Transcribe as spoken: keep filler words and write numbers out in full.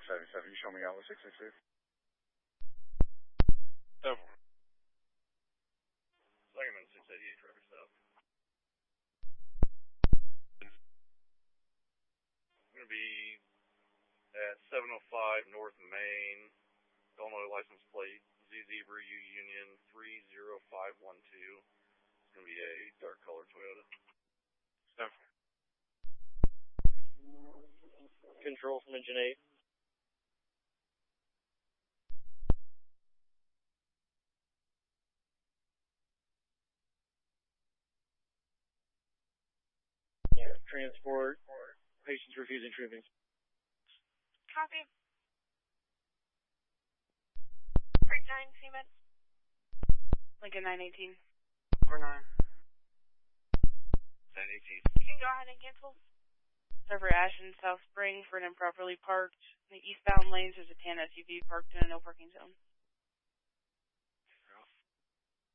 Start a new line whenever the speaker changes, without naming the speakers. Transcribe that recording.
six seventy-seven. You show me Alpha six six six.
Seven. Second six eighty-eight, traffic stop. It's going to be at seven oh five North Main, Illinois license plate Z Zebra U Union three zero five one two. It's going to be a dark colored Toyota.
Seven.
Control from engine eight. Transport. Patients refusing treatment.
Copy. Break nine, Seaman.
Lincoln nine eighteen.
Four nine.
nine eighteen.
You can go ahead and cancel.
Server Ashton, South Spring, for an improperly parked. In the eastbound lanes, there's a tan S U V parked in a no parking zone.